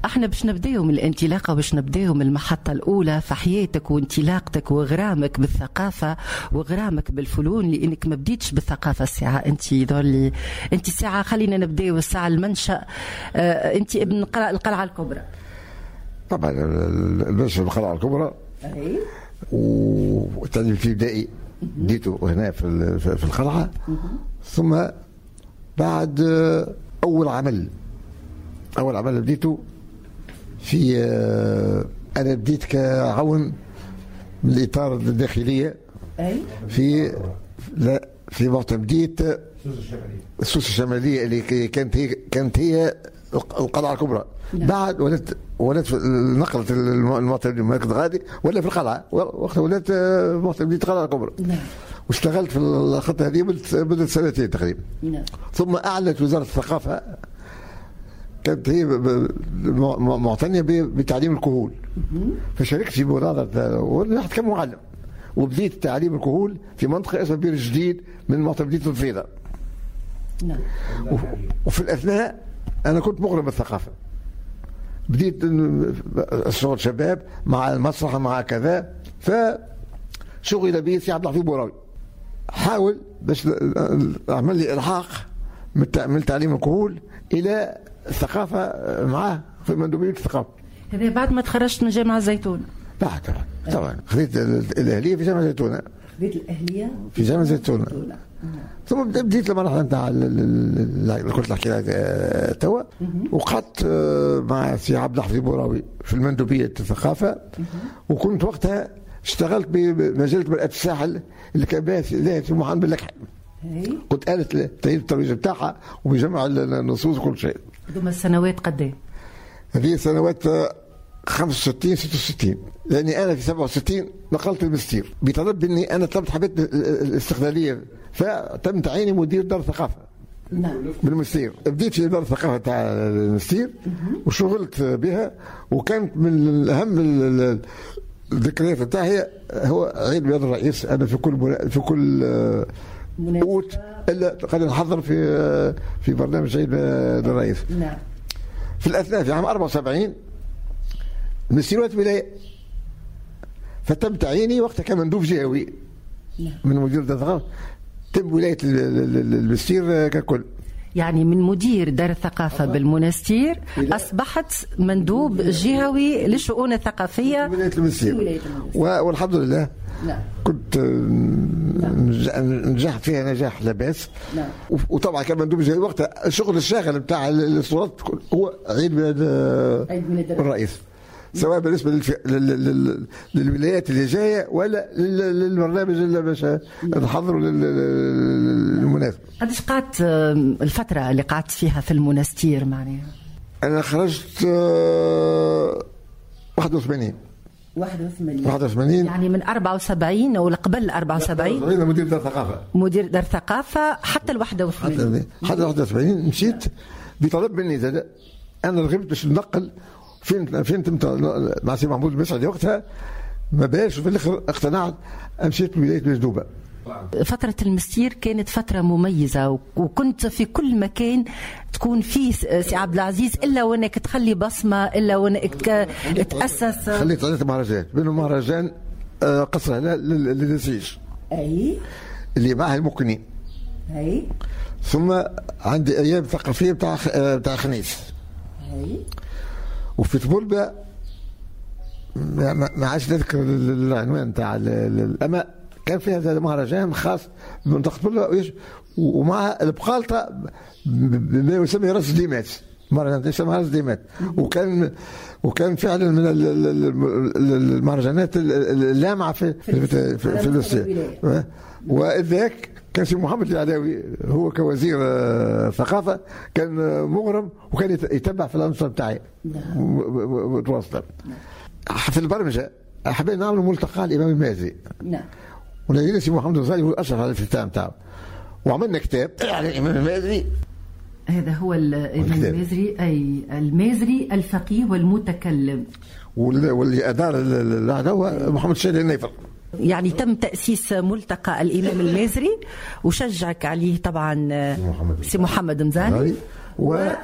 احنا باش نبداو من الانطلاقه، باش نبداو من المحطه الاولى في حياتك وانطلاقتك وغرامك بالثقافه وغرامك بالفنون، لانك ما بديتش بالثقافه الساعه. انت ذولي انت الساعه، خلينا نبداو الساعه المنشا. انت ابن القلعه الكبرى. طبعا المنشا القلعه الكبرى، والتعليم الابتدائي بديته هنا في القلعه. ثم بعد اول عمل بديته في انا بديت كعون من الاطار الداخليه في وقت بديت السوس الشماليه اللي كانت هي القلعه الكبرى. بعد ولات نقلت المواطن المركز غادي ولا في القلعه، وقتها ولات بديت القلعه الكبرى. واشتغلت في الخطه هذه مدة سنتين تقريبا. ثم اعلنت وزاره الثقافه، كانت هي معتنيه بتعليم الكهول، فشاركت في مناظره ونجحت كمعلم، وبديت تعليم الكهول في منطقه اسمها بير الجديد من معتمديه الفيضه. وفي الاثناء انا كنت مغرم بالثقافه، بديت شغل شباب مع المسرح مع كذا، فشغل بي سي عبد الحفيظ بوراوي، حاول باش عمل لي الحاق من تعليم الكهول الى الثقافه معاه في مندوبيه الثقافه. هذا بعد ما تخرجت من جامعه الزيتون؟ بعد طبعا خذيت الاهليه في جامعه الزيتون. خذيت الاهليه في جامعه الزيتون. ثم بديت المرحله نتاع اللي كنت نحكي لها توا، وقعدت مع سي عبد الحفيظ بوراوي في المندوبيه الثقافه. وكنت وقتها اشتغلت بمجله مرآة الساحل اللي كان بها سي محمد بن لكحل. كنت آلة تأييد الترويج بتاعها وبجمع النصوص وكل شيء. هذوما السنوات قد ايه؟ هذه سنوات 65 66، لاني انا في 67 نقلت المستير بطلب اني انا حبيت الاستقلاليه، فتم تعييني مدير دار الثقافه. بالمستير بديت في دار الثقافه تاع المستير وشغلت بها، وكانت من اهم الذكريات بتاعي هو عيد ميلاد الرئيس. انا في كل اوت الا قد نحضر في برنامج عيد ميلاد الرئيس. في الاثناء في عام 74 مسيرات ولايه، فتم تعييني وقتها كمندوب جهوي من مدير دار الثقافه، تم ولايه المستير ككل. يعني من مدير دار الثقافه بالمنستير اصبحت مندوب جهوي للشؤون الثقافيه في ولايه المستير. والحمد لله كنت نجحت فيها نجاح لا باس. وطبعا كمندوب جهوي وقتها الشغل الشاغل بتاع الصورات هو عيد ميلاد الرئيس، سواء بالنسبه للولايات اللي جايه ولا للبرنامج اللي باش نحضروا للمناسبه. قداش قعدت الفتره اللي قعدت فيها في المنستير معناها؟ انا خرجت 81 يعني من 74 او قبل 74 مدير دار الثقافه، مدير دار الثقافه حتى ال 81 حتى 81 مشيت بطلب مني زاد. انا رغبت باش ننقل فين تم مع سي محمود المسعدي وقتها، ما باش في الاخر اقتنعت، مشيت لولايه مجدوبه. فترة المستير كانت فترة مميزة، وكنت في كل مكان تكون فيه سي عبد العزيز، إلا وأنك تخلي بصمة، إلا وأنك تأسس. خليت 3 مهرجانات، منهم مهرجان قصر هلال للنسيج اللي معها المقنين. ثم عندي أيام ثقافية بتاع خنيس. وفي طبولبة ما عادش نذكر العنوان تاع الأما كان فيها هذا مهرجان خاص بمنطقة طبولبة، ومع البقالطة بما يسمى راس ديمات، مهرجان يسمى راس ديمات. وكان فعلا من المهرجانات اللامعة في الوسيله. وإذاك كان سي محمد العلاوي هو كوزير ثقافه كان مغرم، وكان يتبع في الانشطه بتاعي متواصله. في البرمجه حبينا نعمل ملتقى الامام المازري. ولقينا سي محمد الغزالي هو اشرف على الافتتاح بتاعه، وعملنا كتاب على الامام المازري. هذا هو الامام المازري، اي المازري الفقيه والمتكلم، واللي ادار هو محمد الشادي النيفر. يعني تم تأسيس ملتقى الإمام المازري وشجعك عليه طبعا سي محمد مزاري.